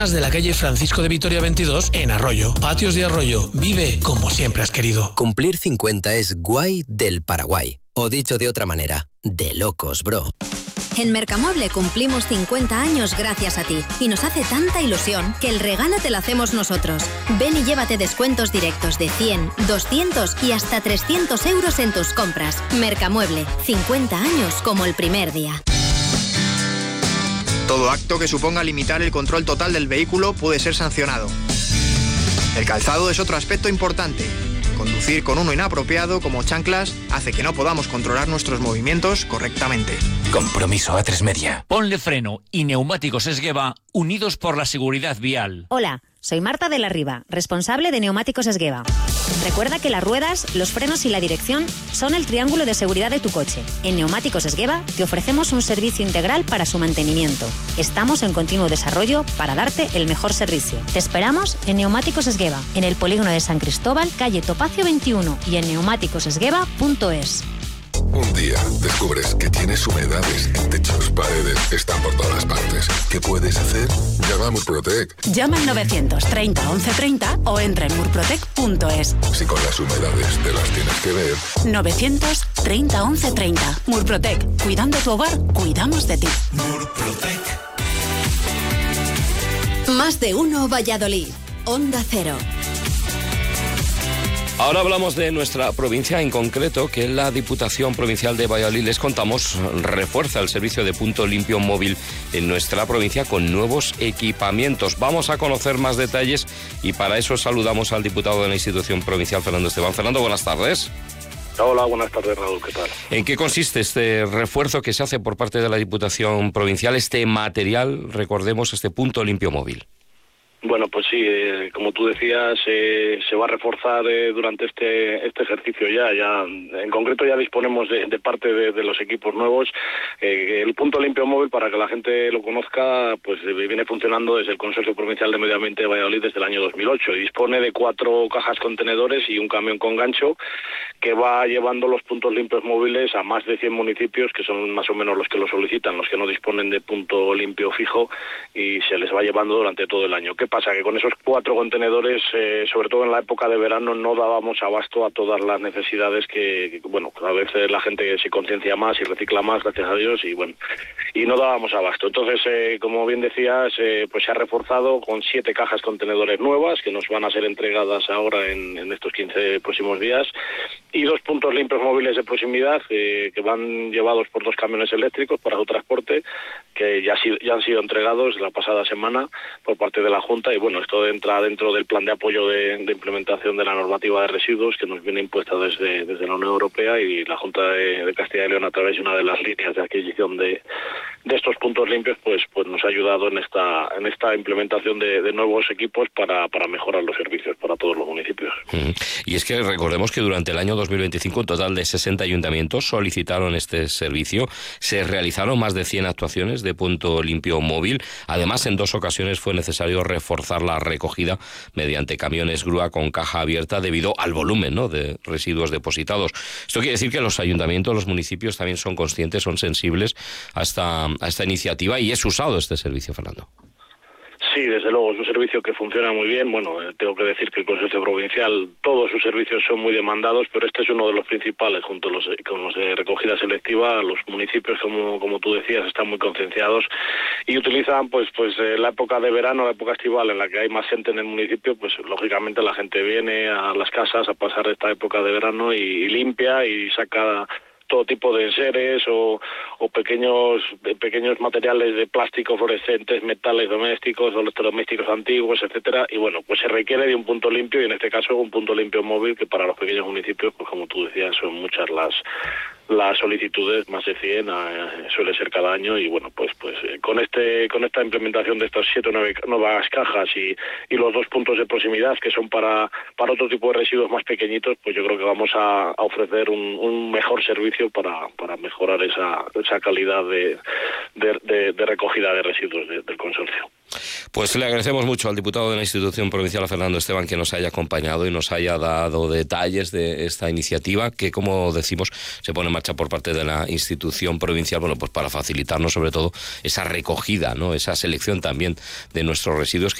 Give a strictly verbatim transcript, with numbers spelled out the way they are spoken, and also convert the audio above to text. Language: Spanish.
de la calle Francisco de Vitoria veintidós en Arroyo. Patios de Arroyo. Vive como siempre has querido. Cumplir cincuenta es guay del Paraguay. O dicho de otra manera, de locos, bro. En Mercamueble cumplimos cincuenta años gracias a ti y nos hace tanta ilusión que el regalo te lo hacemos nosotros. Ven y llévate descuentos directos de cien, doscientos y hasta trescientos euros en tus compras. Mercamueble, cincuenta años como el primer día. Todo acto que suponga limitar el control total del vehículo puede ser sancionado. El calzado es otro aspecto importante. Conducir con uno inapropiado, como chanclas, hace que no podamos controlar nuestros movimientos correctamente. Compromiso A tres Media. Ponle Freno y Neumáticos Esgueva, unidos por la seguridad vial. Hola, soy Marta de la Riva, responsable de Neumáticos Esgueva. Recuerda que las ruedas, los frenos y la dirección son el triángulo de seguridad de tu coche. En Neumáticos Esgueva te ofrecemos un servicio integral para su mantenimiento. Estamos en continuo desarrollo para darte el mejor servicio. Te esperamos en Neumáticos Esgueva, en el polígono de San Cristóbal, calle Topacio veintiuno y en neumáticos esgueva punto es. Un día descubres que tienes humedades en techos, paredes, están por todas partes. ¿Qué puedes hacer? Llama a Murprotec. Llama al novecientos treinta once treinta o entra en murprotec punto es. Si con las humedades te las tienes que ver. novecientos treinta once treinta. Murprotec. Cuidando tu hogar, cuidamos de ti. Murprotec. Más de uno Valladolid. Onda Cero. Ahora hablamos de nuestra provincia, en concreto que la Diputación Provincial de Valladolid, les contamos, refuerza el servicio de punto limpio móvil en nuestra provincia con nuevos equipamientos. Vamos a conocer más detalles y para eso saludamos al diputado de la institución provincial, Fernando Esteban. Fernando, buenas tardes. Hola, buenas tardes, Raúl, ¿qué tal? ¿En qué consiste este refuerzo que se hace por parte de la Diputación Provincial, este material, recordemos, este punto limpio móvil? Bueno, pues sí, eh, como tú decías, eh, se va a reforzar eh, durante este este ejercicio ya. ya En concreto ya disponemos de, de parte de, de los equipos nuevos. Eh, el punto limpio móvil, para que la gente lo conozca, pues eh, viene funcionando desde el Consorcio Provincial de Medio Ambiente de Valladolid desde el año dos mil ocho. Y dispone de cuatro cajas contenedores y un camión con gancho que va llevando los puntos limpios móviles a más de cien municipios, que son más o menos los que lo solicitan, los que no disponen de punto limpio fijo, y se les va llevando durante todo el año. ¿Qué pasa? Que con esos cuatro contenedores, eh, sobre todo en la época de verano, no dábamos abasto a todas las necesidades que, que bueno, a veces la gente se conciencia más y recicla más, gracias a Dios, y bueno, y no dábamos abasto. Entonces, eh, como bien decías, eh, pues se ha reforzado con siete cajas contenedores nuevas que nos van a ser entregadas ahora en, en estos quince próximos días, y dos puntos limpios móviles de proximidad eh, que van llevados por dos camiones eléctricos para su transporte, que ya, si, ya han sido entregados la pasada semana por parte de la Junta. Y bueno, esto entra dentro del plan de apoyo de, de implementación de la normativa de residuos que nos viene impuesta desde, desde la Unión Europea, y la Junta de, de Castilla y León, a través de una de las líneas de adquisición de, de estos puntos limpios, pues pues nos ha ayudado en esta en esta implementación de, de nuevos equipos para, para mejorar los servicios para todos los municipios. Mm. Y es que recordemos que durante el año dos mil veinticinco un total de sesenta ayuntamientos solicitaron este servicio. Se realizaron más de cien actuaciones de punto limpio móvil. Además, en dos ocasiones fue necesario reforzar la recogida mediante camiones grúa con caja abierta debido al volumen, ¿no?, de residuos depositados. Esto quiere decir que los ayuntamientos, los municipios también son conscientes, son sensibles a esta, a esta iniciativa, y es usado este servicio, Fernando. Sí, desde luego, es un servicio que funciona muy bien. Bueno, eh, tengo que decir que el Consorcio Provincial, todos sus servicios son muy demandados, pero este es uno de los principales, junto a los, con los de recogida selectiva. Los municipios, como como tú decías, están muy concienciados y utilizan, pues, pues eh, la época de verano, la época estival, en la que hay más gente en el municipio, pues lógicamente la gente viene a las casas a pasar esta época de verano y, y limpia y saca todo tipo de enseres o, o pequeños pequeños materiales de plástico, fluorescentes, metales domésticos, electrodomésticos antiguos, etcétera. Y bueno, pues se requiere de un punto limpio, y en este caso un punto limpio móvil, que para los pequeños municipios, pues como tú decías, son muchas las las solicitudes, más de cien, eh, suele ser cada año. Y bueno, pues pues eh, con este con esta implementación de estas siete o nueve nuevas cajas y, y los dos puntos de proximidad, que son para para otro tipo de residuos más pequeñitos, pues yo creo que vamos a, a ofrecer un, un mejor servicio para, para mejorar esa esa calidad de, de, de, de recogida de residuos de, del consorcio. Pues le agradecemos mucho al diputado de la institución provincial, a Fernando Esteban, que nos haya acompañado y nos haya dado detalles de esta iniciativa que, como decimos, se pone en marcha por parte de la institución provincial, bueno, pues para facilitarnos sobre todo esa recogida, ¿no? Esa selección también de nuestros residuos, que